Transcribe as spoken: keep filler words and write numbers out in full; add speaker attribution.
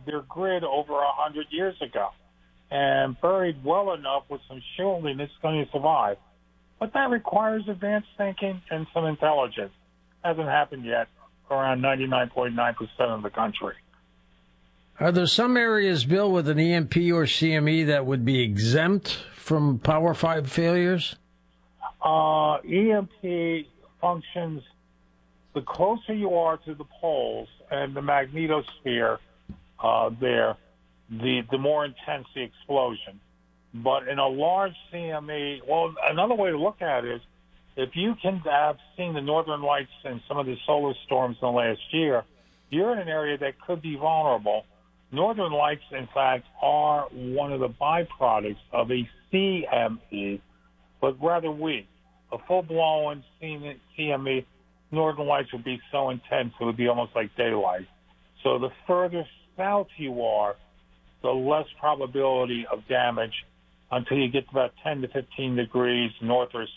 Speaker 1: their grid over a hundred years ago, and buried well enough with some shielding, it's going to survive. But that requires advanced thinking and some intelligence. Hasn't happened yet around ninety-nine point nine percent of the country.
Speaker 2: Are there some areas, Bill, with an E M P or C M E that would be exempt from Power five failures?
Speaker 1: Uh, E M P functions, the closer you are to the poles and the magnetosphere uh, there, the, the more intense the explosion. But in a large C M E, well, another way to look at it is if you can have seen the northern lights and some of the solar storms in the last year, you're in an area that could be vulnerable. Northern lights, in fact, are one of the byproducts of a C M E, but rather weak. A full-blown C M E, northern lights would be so intense it would be almost like daylight. So the further south you are, the less probability of damage until you get to about ten to fifteen degrees north or